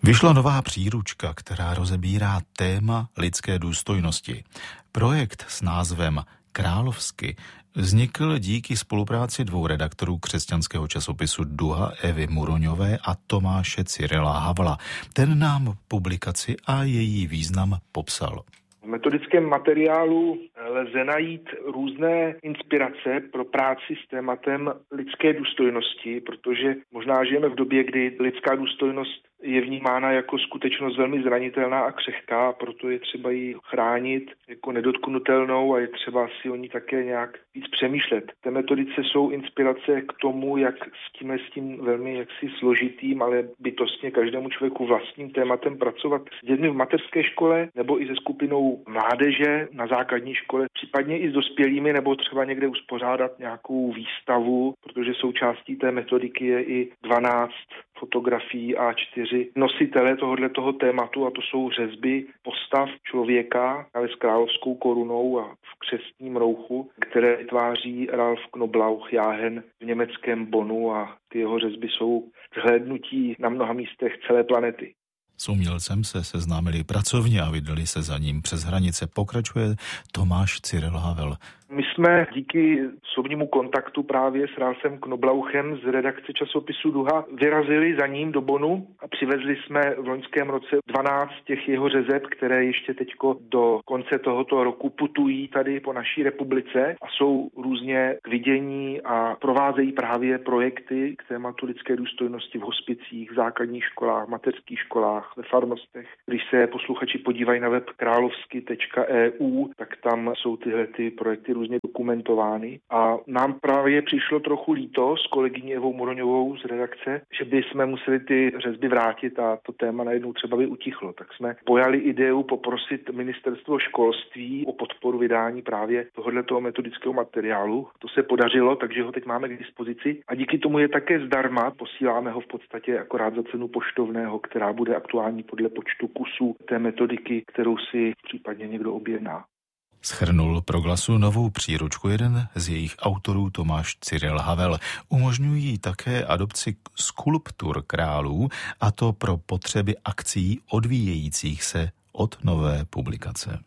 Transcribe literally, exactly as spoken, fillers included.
Vyšla nová příručka, která rozebírá téma lidské důstojnosti. Projekt s názvem Královsky vznikl díky spolupráci dvou redaktorů křesťanského časopisu Duha, Evy Muroňové a Tomáše Cyrila Havla. Ten nám publikaci a její význam popsal. V metodickém materiálu lze najít různé inspirace pro práci s tématem lidské důstojnosti, protože možná žijeme v době, kdy lidská důstojnost je vnímána jako skutečnost velmi zranitelná a křehká, proto je třeba ji chránit jako nedotknutelnou a je třeba si o ní také nějak víc přemýšlet. V té metodice jsou inspirace k tomu, jak s tím, s tím velmi jaksi složitým, ale bytostně každému člověku vlastním tématem pracovat s dětmi v mateřské škole nebo i se skupinou mládeže na základní škole, případně i s dospělými, nebo třeba někde uspořádat nějakou výstavu, protože součástí té metodiky je i dvanáct fotografií A čtyři nositele tohoto tématu, a to jsou řezby postav člověka, ale s královskou korunou a v křestním rouchu, které vytváří Ralf Knoblauch Jahen v německém Bonnu, a ty jeho řezby jsou zhlédnutí na mnoha místech celé planety. S umělcem se seznámili pracovně a vydali se za ním přes hranice, pokračuje Tomáš Cyril Havel. My jsme díky osobnímu kontaktu právě s Ralfem Knoblauchem z redakce časopisu Duha vyrazili za ním do Bonnu a přivezli jsme v loňském roce dvanáct těch jeho řezeb, které ještě teďko do konce tohoto roku putují tady po naší republice a jsou různě k vidění a provázejí právě projekty k tématu lidské důstojnosti v hospicích, v základních školách, mateřských školách, ve farnostech. Když se posluchači podívají na web královsky tečka e u, tak tam jsou tyhle ty projekty různě dokumentovány. A nám právě přišlo trochu líto s kolegyní Evou Muroňovou z redakce, že by jsme museli ty řezby vrátit a to téma najednou třeba by utichlo. Tak jsme pojali ideu poprosit ministerstvo školství o podporu vydání právě tohoto metodického materiálu. To se podařilo, takže ho teď máme k dispozici a díky tomu je také zdarma. Posíláme ho v podstatě akorát za cenu poštovného, která bude aktuální podle počtu kusů té metodiky, kterou si případně někdo objedná. Shrnul pro Glasu novou příručku jeden z jejich autorů Tomáš Cyril Havel. Umožňují také adopci skulptur králů, a to pro potřeby akcí odvíjejících se od nové publikace.